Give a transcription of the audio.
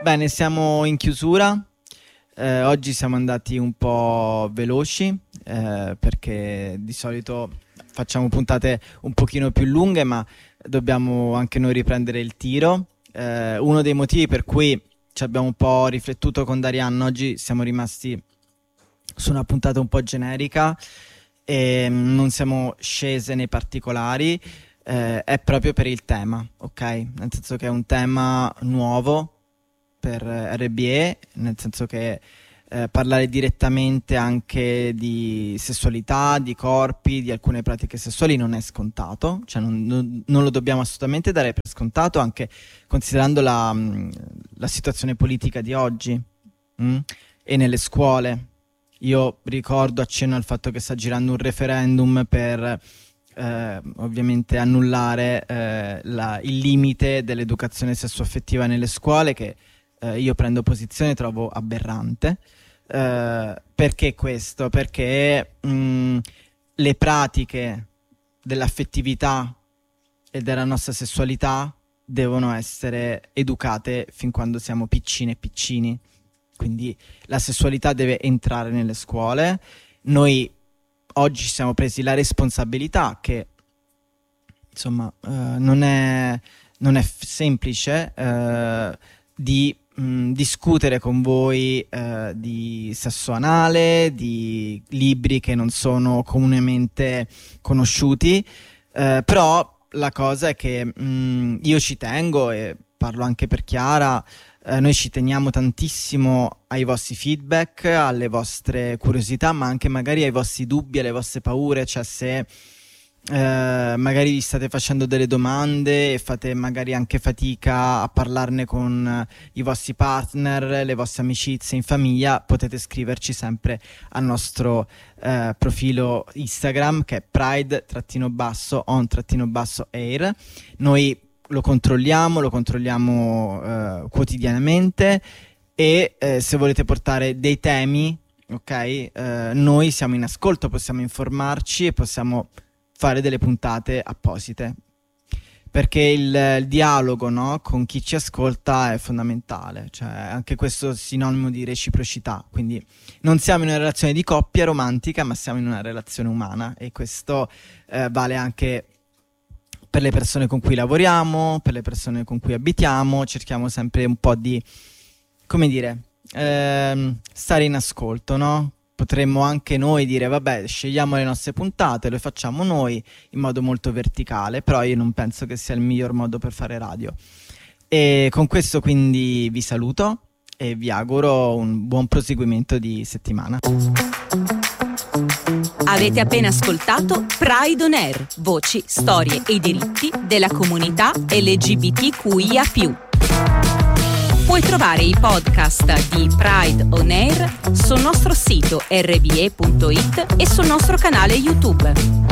Bene, siamo in chiusura. Oggi siamo andati un po' veloci perché di solito facciamo puntate un pochino più lunghe, ma dobbiamo anche noi riprendere il tiro. Uno dei motivi per cui ci abbiamo un po' riflettuto con Darianna, oggi siamo rimasti su una puntata un po' generica e non siamo scese nei particolari, è proprio per il tema, ok? Nel senso che è un tema nuovo per RBE, nel senso che parlare direttamente anche di sessualità, di corpi, di alcune pratiche sessuali non è scontato, cioè non lo dobbiamo assolutamente dare per scontato, anche considerando la situazione politica di oggi e nelle scuole. Io ricordo, accenno al fatto che sta girando un referendum per ovviamente annullare il limite dell'educazione sessuaffettiva nelle scuole, che io prendo posizione, trovo aberrante. Perché questo? Perché le pratiche dell'affettività e della nostra sessualità devono essere educate fin quando siamo piccine e piccini. Quindi la sessualità deve entrare nelle scuole. Noi oggi ci siamo presi la responsabilità, che insomma non è semplice, di discutere con voi di sesso anale, di libri che non sono comunemente conosciuti, però la cosa è che io ci tengo, e parlo anche per Chiara, noi ci teniamo tantissimo ai vostri feedback, alle vostre curiosità, ma anche magari ai vostri dubbi, alle vostre paure. Cioè, se magari vi state facendo delle domande e fate magari anche fatica a parlarne con i vostri partner, le vostre amicizie in famiglia, potete scriverci sempre al nostro profilo Instagram, che è pride_on_air. Noi lo controlliamo quotidianamente, e se volete portare dei temi, ok, noi siamo in ascolto, possiamo informarci e possiamo fare delle puntate apposite, perché il dialogo, no, con chi ci ascolta è fondamentale. Cioè, anche questo è sinonimo di reciprocità, quindi non siamo in una relazione di coppia romantica, ma siamo in una relazione umana, e questo vale anche per le persone con cui lavoriamo, per le persone con cui abitiamo. Cerchiamo sempre un po' di, come dire, stare in ascolto, no? Potremmo anche noi dire, vabbè, scegliamo le nostre puntate, le facciamo noi in modo molto verticale, però io non penso che sia il miglior modo per fare radio. E con questo quindi vi saluto e vi auguro un buon proseguimento di settimana. Avete appena ascoltato Pride On Air, voci, storie e diritti della comunità LGBTQIA+. Puoi trovare i podcast di Pride On Air sul nostro sito rbe.it e sul nostro canale YouTube.